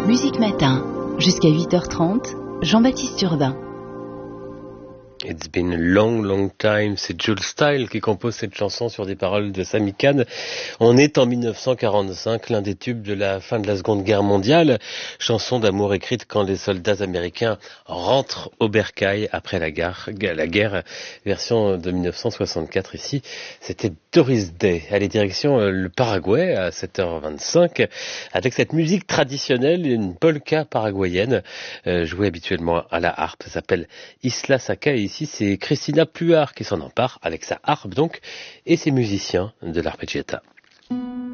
Musique Matin, jusqu'à 8h30, Jean-Baptiste Urbain. It's been a long, long time. C'est Jules Style qui compose cette chanson sur des paroles de Sami Khan. On est en 1945, l'un des tubes de la fin de la Seconde Guerre mondiale. Chanson d'amour écrite quand les soldats américains rentrent au bercail après la guerre. Version de 1964 ici. C'était Doris Day. Allez, direction le Paraguay à 7h25 avec cette musique traditionnelle, une polka paraguayenne jouée habituellement à la harpe. Ça s'appelle Isla Saka. Ici, c'est Christina Pluart qui s'en empare avec sa harpe donc et ses musiciens de l'arpeggiata.